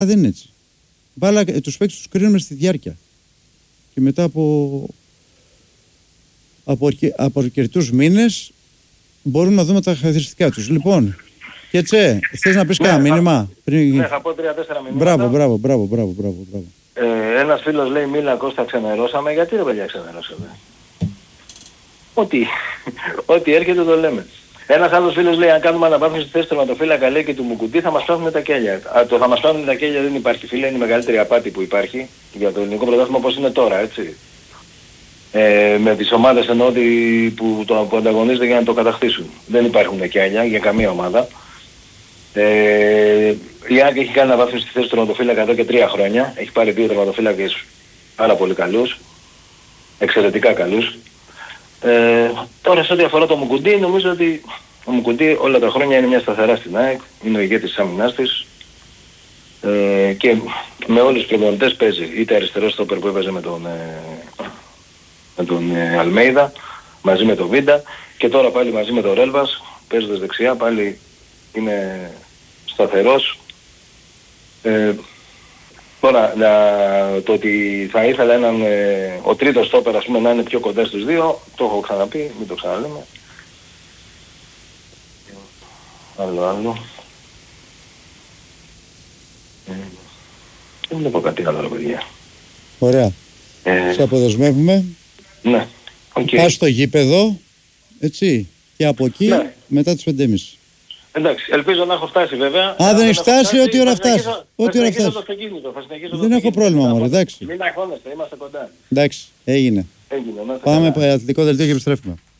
Δεν είναι έτσι. Μπάλα, τους παίκτες τους κρίνουμε στη διάρκεια. Και μετά από αρκετούς μήνες μπορούμε να δούμε τα χαρακτηριστικά τους. Λοιπόν, και Τσε, θες να πεις κανένα μήνυμα? Ναι, θα πω 3-4 μηνύματα. Μπράβο. Ένας φίλος λέει Μίλα Κώστα ξενερώσαμε. Γιατί ρε παιδιά ξενερώσαμε? Ό,τι έρχεται το λέμε. Ένας άλλος φίλος λέει αν κάνουμε αναβάθμιση στη θέση του τερματοφύλακα λέει και του Μουκουντή θα μας φτάσουν τα κέλια. Το θα μας φτάσουν τα κέλια δεν υπάρχει φίλε, είναι η μεγαλύτερη απάτη που υπάρχει για το ελληνικό πρωτάθλημα όπως είναι τώρα, έτσι. Με τις ομάδες εννοώ ότι που ανταγωνίζονται για να το κατακτήσουν. Δεν υπάρχουν κέλια για καμία ομάδα. Η ΑΕΚ έχει κάνει αναβάθμιση στη θέση του τερματοφύλακα εδώ και 3 χρόνια. Έχει πάρει 2 τερματοφύλακες πάρα πολύ καλούς, εξαιρετικά καλούς. Τώρα σε ό,τι αφορά το Μουκουντή, νομίζω ότι ο Μουκουντή όλα τα χρόνια είναι μια σταθερά στην ΑΕΚ, είναι ο ηγέτης της άμυνάς της και με όλους τους προπονητές παίζει, είτε αριστερός στόπερ που έπαιζε με τον Αλμέιδα, μαζί με τον Βίντα και τώρα πάλι μαζί με τον Ρέλβας, παίζοντας δεξιά, πάλι είναι σταθερός. Τώρα το ότι θα ήθελα ο τρίτος στόπερ ας πούμε να είναι πιο κοντά στους δύο, το έχω ξαναπεί, μην το ξαναλέμε. Άλλο. Δεν βλέπω κάτι άλλο παιδιά. Ωραία. Σε αποδεσμεύουμε. Ναι. Okay. Πας στο γήπεδο, έτσι, και από εκεί μετά τις 5.30. Εντάξει, ελπίζω να έχω φτάσει βέβαια. Δεν έχεις φτάσει, ό,τι ώρα φτάσει. Δεν έχω πρόβλημα μωρέ, εντάξει. Μην αγχώνεστε, είμαστε κοντά. Εντάξει, έγινε. Πάμε από αθλητικό δελτίο και επιστρέφουμε.